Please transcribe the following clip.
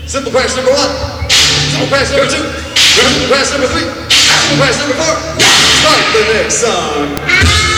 Simple crash number 1. Simple crash number 2. Simple crash number 3. Simple crash number 4. Start the next song.